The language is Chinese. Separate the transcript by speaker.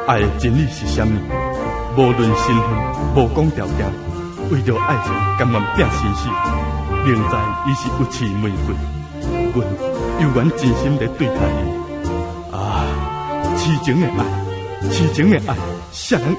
Speaker 1: 爱的真理是啥物？无论身份，无讲条件，为着爱情甘愿拼生死。明知伊是有刺玫瑰，阮犹原真心地对待伊。啊，痴情的爱，痴情的爱，啥人